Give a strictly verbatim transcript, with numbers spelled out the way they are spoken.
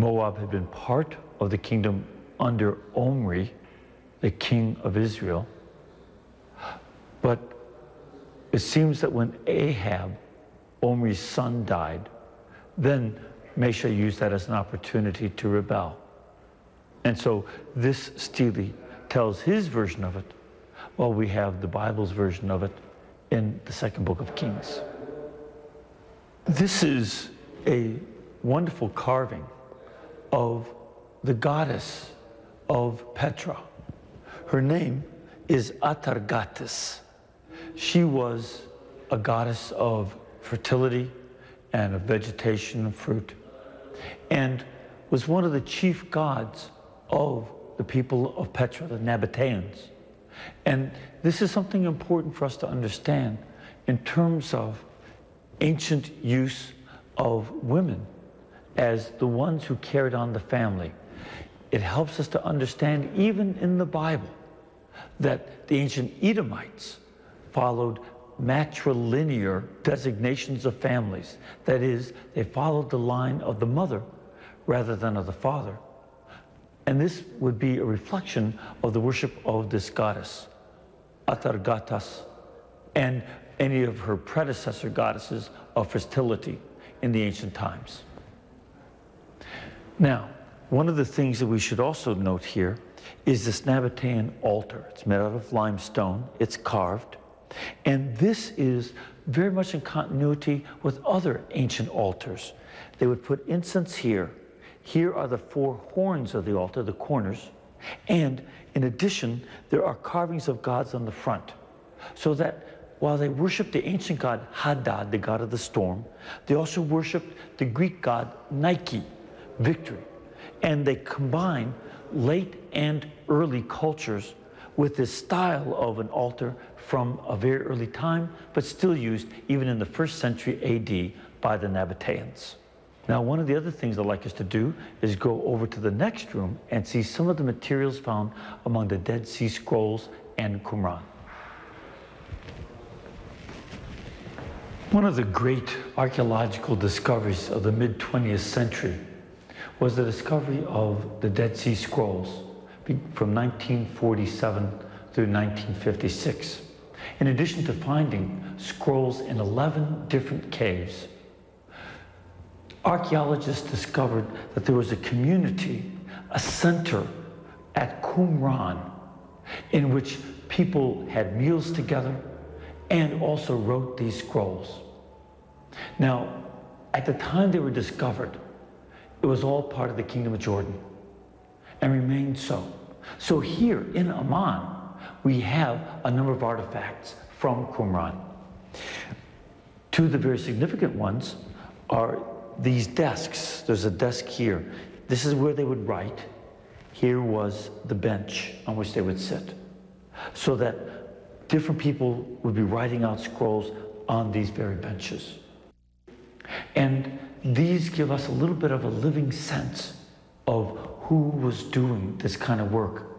Moab had been part of the kingdom under Omri, the king of Israel. But it seems that when Ahab, Omri's son, died, then Mesha used that as an opportunity to rebel. And so this Stele tells his version of it, while we have the Bible's version of it in the second book of Kings. This is a wonderful carving of the goddess of Petra. Her name is Atargatis. She was a goddess of fertility and of vegetation and fruit, and was one of the chief gods of the people of Petra, the Nabateans. And this is something important for us to understand in terms of ancient use of women as the ones who carried on the family. It helps us to understand, even in the Bible, that the ancient Edomites followed matrilinear designations of families. That is, they followed the line of the mother rather than of the father. And this would be a reflection of the worship of this goddess, Atargatas, and any of her predecessor goddesses of fertility in the ancient times. Now, one of the things that we should also note here is this Nabatean altar. It's made out of limestone, it's carved, and this is very much in continuity with other ancient altars. They would put incense here. Here are the four horns of the altar, the corners, and in addition, there are carvings of gods on the front, so that while they worshiped the ancient god Hadad, the god of the storm, they also worshiped the Greek god Nike, victory. And they combine late and early cultures with this style of an altar from a very early time, but still used even in the first century A D by the Nabateans. Now, one of the other things I'd like us to do is go over to the next room and see some of the materials found among the Dead Sea Scrolls and Qumran. One of the great archaeological discoveries of the mid twentieth century was the discovery of the Dead Sea Scrolls from nineteen forty-seven through nineteen fifty-six. In addition to finding scrolls in eleven different caves, archaeologists discovered that there was a community, a center at Qumran, in which people had meals together and also wrote these scrolls. Now, at the time they were discovered, it was all part of the Kingdom of Jordan and remained so. So here in Amman, we have a number of artifacts from Qumran. Two of the very significant ones are these desks. There's a desk here. This is where they would write. Here was the bench on which they would sit, so that different people would be writing out scrolls on these very benches. And these give us a little bit of a living sense of who was doing this kind of work